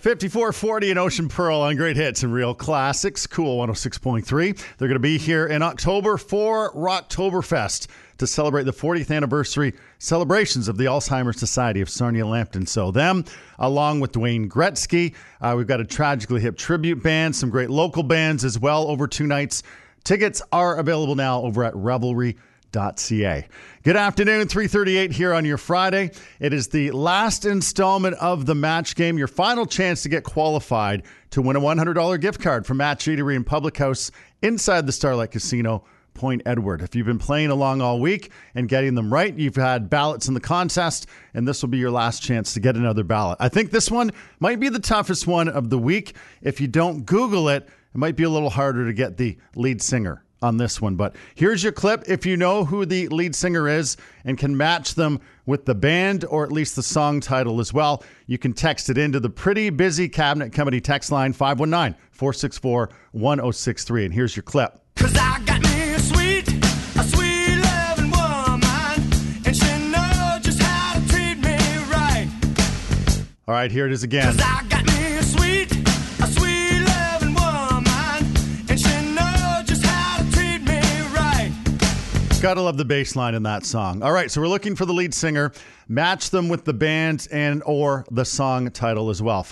5440 in Ocean Pearl on Great Hits and Real Classics. Cool 106.3. They're going to be here in October for Rocktoberfest to celebrate the 40th anniversary celebrations of the Alzheimer's Society of Sarnia-Lambton. So them, along with Dwayne Gretzky. We've got a Tragically Hip tribute band, some great local bands as well over 2 nights. Tickets are available now over at Revelry.ca. Good afternoon, 3:38 here on your Friday. It is the last installment of the match game, your final chance to get qualified to win a $100 gift card from Match Eatery and Public House inside the Starlight Casino, Point Edward. If you've been playing along all week and getting them right, you've had ballots in the contest, and this will be your last chance to get another ballot. I think this one might be the toughest one of the week. If you don't Google it, it might be a little harder to get the lead singer on this one. But here's your clip. If you know who the lead singer is and can match them with the band or at least the song title as well, you can text it into the pretty busy Cabinet Comedy text line 519-464-1063. And here's your clip. 'Cause I got me a sweet loving woman, and she knows just how to treat me right. All right, here it is again. 'Cause I got me a sweet loving woman, and she knows just how to treat me right. Gotta love the bass line in that song. All right, so we're looking for the lead singer. Match them with the band and or the song title as well.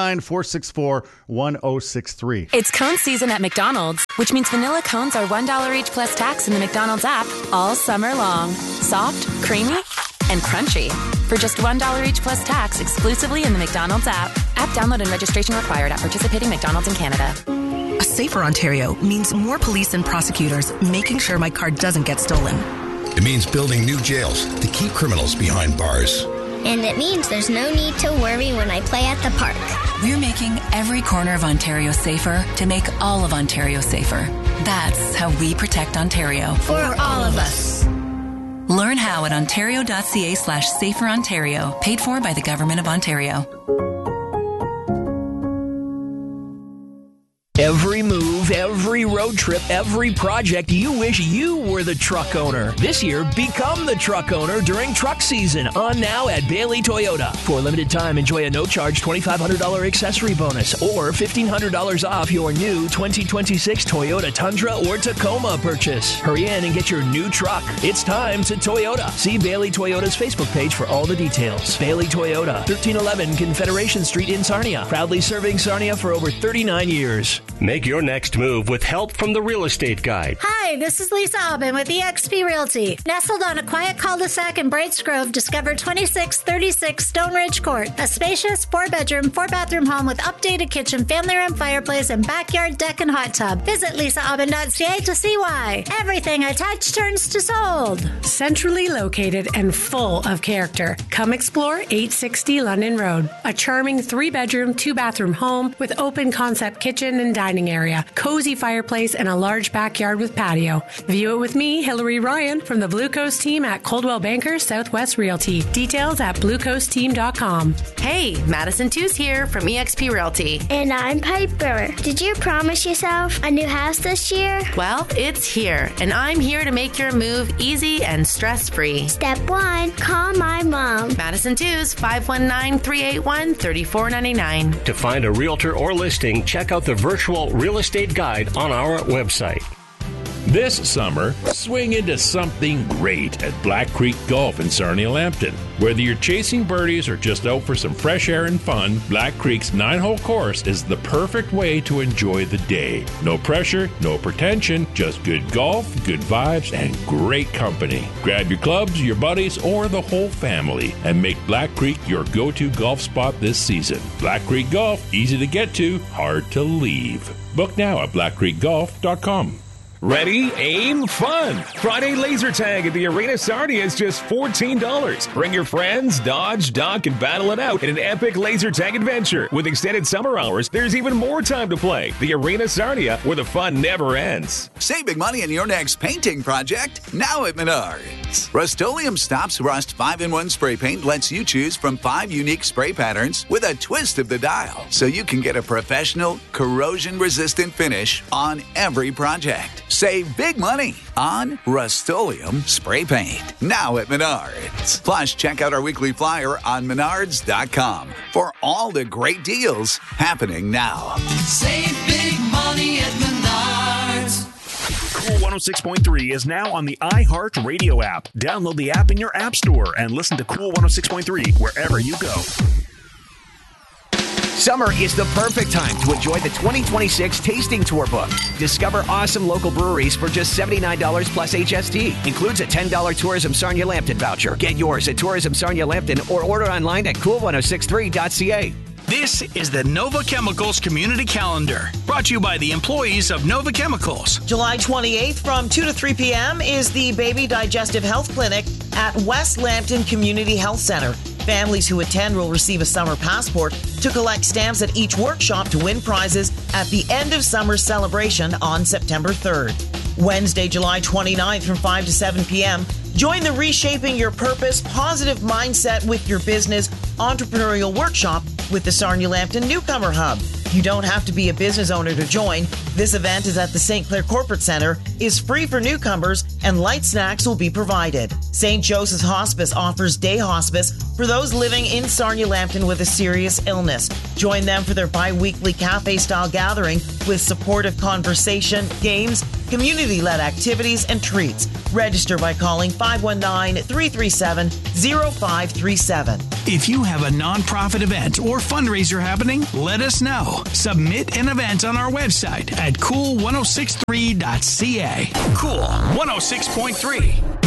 519-464-1063. It's cone season at McDonald's, which means vanilla cones are $1 each plus tax in the McDonald's app all summer long. Soft, creamy, and crunchy. For just $1 each plus tax exclusively in the McDonald's app. App download and registration required at participating McDonald's in Canada. A safer Ontario means more police and prosecutors making sure my car doesn't get stolen. It means building new jails to keep criminals behind bars. And it means there's no need to worry when I play at the park. We're making every corner of Ontario safer to make all of Ontario safer. That's how we protect Ontario. For all of us. Learn how at ontario.ca/saferontario. Paid for by the Government of Ontario. Every move, every road trip, every project, you wish you were the truck owner. This year, become the truck owner during truck season. On now at Bailey Toyota. For a limited time, enjoy a no-charge $2,500 accessory bonus or $1,500 off your new 2026 Toyota Tundra or Tacoma purchase. Hurry in and get your new truck. It's time to Toyota. See Bailey Toyota's Facebook page for all the details. Bailey Toyota, 1311 Confederation Street in Sarnia. Proudly serving Sarnia for over 39 years. Make your next move with help from the Real Estate Guide. Hi, this is Lisa Aubin with eXp Realty. Nestled on a quiet cul-de-sac in Brights Grove, discover 2636 Stone Ridge Court, a spacious 4-bedroom, 4-bathroom home with updated kitchen, family room, fireplace, and backyard deck and hot tub. Visit lisaaubin.ca to see why. Everything I touch turns to sold. Centrally located and full of character. Come explore 860 London Road, a charming 3-bedroom, 2-bathroom home with open concept kitchen and dining area, cozy fireplace, and a large backyard with patio. View it with me, Hillary Ryan, from the Blue Coast team at Coldwell Banker Southwest Realty. Details at bluecoastteam.com. Hey, Madison Tews here from eXp Realty. And I'm Piper. Did you promise yourself a new house this year? Well, it's here, and I'm here to make your move easy and stress-free. Step 1, call my mom. Madison Tews, 519-381-3499. To find a realtor or listing, check out the virtual real estate guide on our website. This summer, swing into something great at Black Creek Golf in Sarnia-Lambton. Whether you're chasing birdies or just out for some fresh air and fun, Black Creek's 9-hole course is the perfect way to enjoy the day. No pressure, no pretension, just good golf, good vibes, and great company. Grab your clubs, your buddies, or the whole family and make Black Creek your go-to golf spot this season. Black Creek Golf, easy to get to, hard to leave. Book now at blackcreekgolf.com. Ready, aim, fun! Friday laser tag at the Arena Sarnia is just $14. Bring your friends, dodge, duck, and battle it out in an epic laser tag adventure. With extended summer hours, there's even more time to play. The Arena Sarnia, where the fun never ends. Save big money on your next painting project, now at Menards. Rust-Oleum Stops Rust 5-in-1 spray paint lets you choose from 5 unique spray patterns with a twist of the dial, so you can get a professional, corrosion-resistant finish on every project. Save big money on Rust-Oleum spray paint. Now at Menards. Plus, check out our weekly flyer on Menards.com for all the great deals happening now. Save big money at Menards. Cool 106.3 is now on the iHeart Radio app. Download the app in your app store and listen to Cool 106.3 wherever you go. Summer is the perfect time to enjoy the 2026 Tasting Tour book. Discover awesome local breweries for just $79 plus HST. Includes a $10 Tourism Sarnia Lambton voucher. Get yours at Tourism Sarnia Lambton or order online at cool1063.ca. This is the Nova Chemicals Community Calendar, brought to you by the employees of Nova Chemicals. July 28th from 2 to 3 p.m. is the Baby Digestive Health Clinic at West Lambton Community Health Center. Families who attend will receive a summer passport to collect stamps at each workshop to win prizes at the end of summer celebration on September 3rd. Wednesday, July 29th from 5 to 7 p.m., join the Reshaping Your Purpose Positive Mindset with Your Business entrepreneurial workshop with the Sarnia Lambton Newcomer Hub. You don't have to be a business owner to join. This event is at the St. Clair Corporate Center, is free for newcomers, and light snacks will be provided. St. Joseph's Hospice offers day hospice for those living in Sarnia Lambton with a serious illness. Join them for their bi-weekly cafe-style gathering with supportive conversation, games, community-led activities, and treats. Register by calling 519-337-0537. If you have a nonprofit event or fundraiser happening, let us know. Submit an event on our website at cool1063.ca. Cool 106.3.